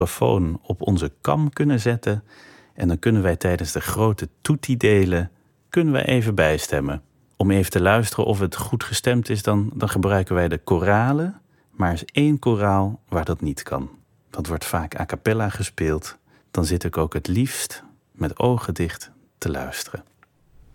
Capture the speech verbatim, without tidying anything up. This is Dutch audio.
microfoon op onze kam kunnen zetten. En dan kunnen wij tijdens de grote toetiedelen kunnen wij even bijstemmen. Om even te luisteren of het goed gestemd is, dan, dan gebruiken wij de koralen. Maar er is één koraal waar dat niet kan. Dat wordt vaak a cappella gespeeld. Dan zit ik ook het liefst met ogen dicht te luisteren.